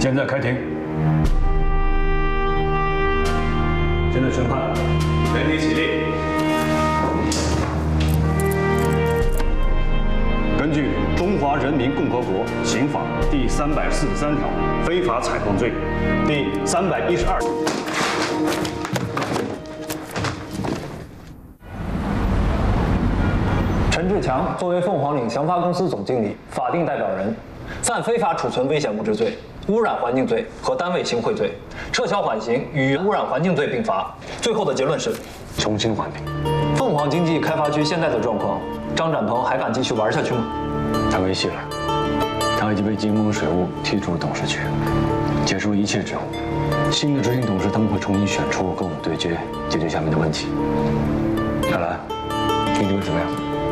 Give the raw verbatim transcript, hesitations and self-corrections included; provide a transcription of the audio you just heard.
现在开庭。现在审判，全体起立。根据《中华人民共和国刑法》第三百四十三条，非法采矿罪，第三百一十二。 陈志强作为凤凰岭翔发公司总经理、法定代表人，犯非法储存危险物质罪、污染环境罪和单位行贿罪，撤销缓刑与污染环境罪并罚。最后的结论是从轻缓刑。 凤凰经济开发区现在的状况，张展鹏还敢继续玩下去吗？ 他违纪了，他已经被金丰水务踢出了董事局，结束一切职务。新的执行董事他们会重新选出，跟我们对接，解决下面的问题。看来，你觉得怎么样？